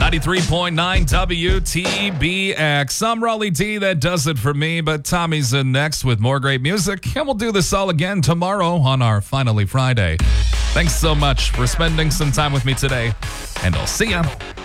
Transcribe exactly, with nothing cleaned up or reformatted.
ninety-three point nine W T B X. I'm Raleigh D. That does it for me, but Tommy's in next with more great music, and we'll do this all again tomorrow on our Finally Friday. Thanks so much for spending some time with me today, and I'll see ya